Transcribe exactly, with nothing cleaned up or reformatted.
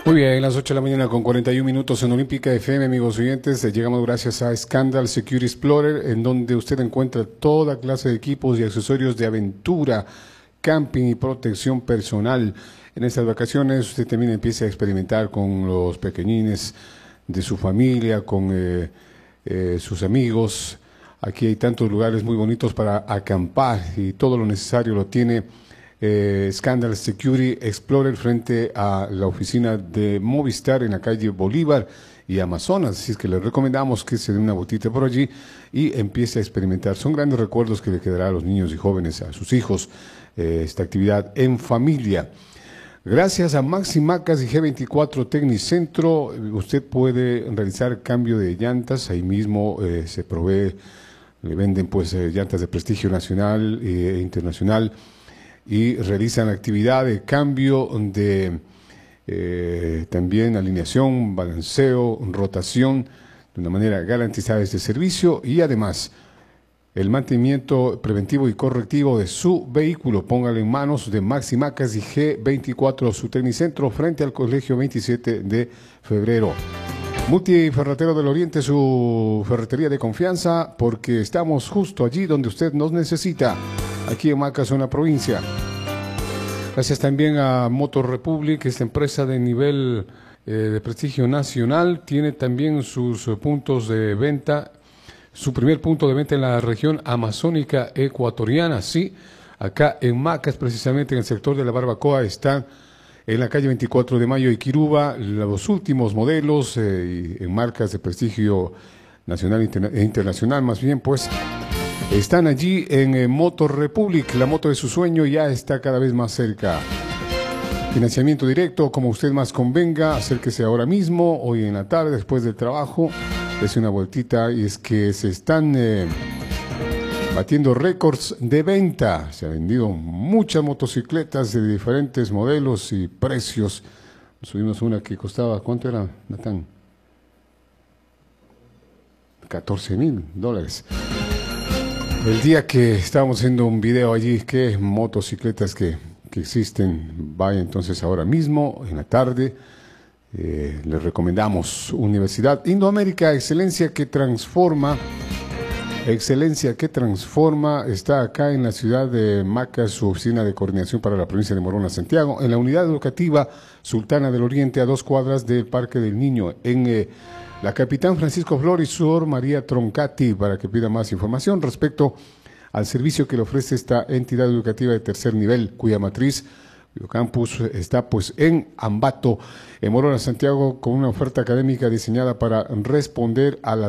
Muy bien, las ocho de la mañana con cuarenta y un minutos en Olímpica F M, amigos oyentes. Llegamos gracias a Scandal Security Explorer, en donde usted encuentra toda clase de equipos y accesorios de aventura, camping y protección personal. En estas vacaciones usted también empieza a experimentar con los pequeñines de su familia, con eh, eh, sus amigos. Aquí hay tantos lugares muy bonitos para acampar y todo lo necesario lo tiene Eh, Scandal Security Explorer frente a la oficina de Movistar en la calle Bolívar y Amazonas. Así es que les recomendamos que se dé una botita por allí y empiece a experimentar. Son grandes recuerdos que le quedará a los niños y jóvenes, a sus hijos, eh, esta actividad en familia. Gracias a Maxi Macas y G veinticuatro Tecnicentro, usted puede realizar cambio de llantas. Ahí mismo eh, se provee, le venden pues eh, llantas de prestigio nacional e internacional, y realizan actividad de cambio de eh, también alineación, balanceo, rotación, de una manera garantizada este servicio, y además el mantenimiento preventivo y correctivo de su vehículo. Póngalo en manos de Maxi Macas y G veinticuatro, su Tecnicentro, frente al Colegio veintisiete de febrero. Multiferretero del Oriente, su ferretería de confianza, porque estamos justo allí donde usted nos necesita, aquí en Macas, zona provincia. Gracias también a Motor Republic, esta empresa de nivel eh, de prestigio nacional. Tiene también sus eh, puntos de venta, su primer punto de venta en la región amazónica ecuatoriana, sí, acá en Macas, precisamente en el sector de la Barbacoa. Están en la calle veinticuatro de mayo y Quiruba los últimos modelos eh, en marcas de prestigio nacional e internacional, más bien, pues están allí en eh, Motor Republic. La moto de su sueño ya está cada vez más cerca. Financiamiento directo, como usted más convenga. Acérquese ahora mismo, hoy en la tarde, después del trabajo, dése una vueltita, y es que se están eh, batiendo récords de venta. Se han vendido muchas motocicletas de diferentes modelos y precios. Subimos una que costaba, ¿cuánto era, Natán? catorce mil dólares. El día que estábamos haciendo un video allí, qué motocicletas que, que existen, vaya entonces ahora mismo, en la tarde. Eh, les recomendamos Universidad Indoamérica, excelencia que transforma. Excelencia que transforma, está acá en la ciudad de Macas, su oficina de coordinación para la provincia de Morona, Santiago, en la unidad educativa Sultana del Oriente, a dos cuadras del Parque del Niño, en eh, la Capitán Francisco Flores Sur María Troncati, para que pida más información respecto al servicio que le ofrece esta entidad educativa de tercer nivel, cuya matriz, cuyo campus está pues en Ambato, en Morona, Santiago, con una oferta académica diseñada para responder a la